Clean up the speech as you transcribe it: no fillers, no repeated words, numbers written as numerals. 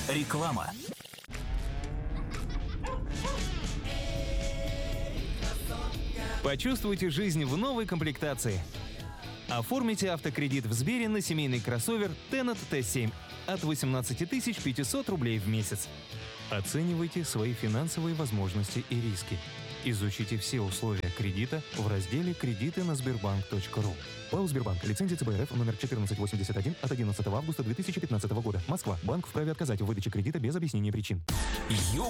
Реклама. Почувствуйте жизнь в новой комплектации. Оформите автокредит в Сбере на семейный кроссовер Tennet T7 от 18 500 рублей в месяц. Оценивайте свои финансовые возможности и риски. Изучите все условия кредита в разделе «Кредиты на Сбербанк.ру». ПАО «Сбербанк». Лицензия ЦБРФ номер 1481 от 11 августа 2015 года. Москва. Банк вправе отказать в выдаче кредита без объяснения причин.